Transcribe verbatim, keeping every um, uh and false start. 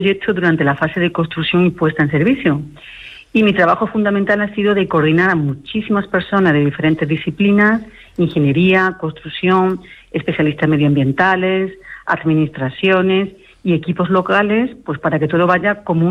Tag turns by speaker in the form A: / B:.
A: proyecto durante la fase de construcción y puesta en servicio. Y mi trabajo fundamental ha sido de coordinar a muchísimas personas de diferentes disciplinas, ingeniería, construcción, especialistas medioambientales, administraciones y equipos locales, pues para que todo vaya como un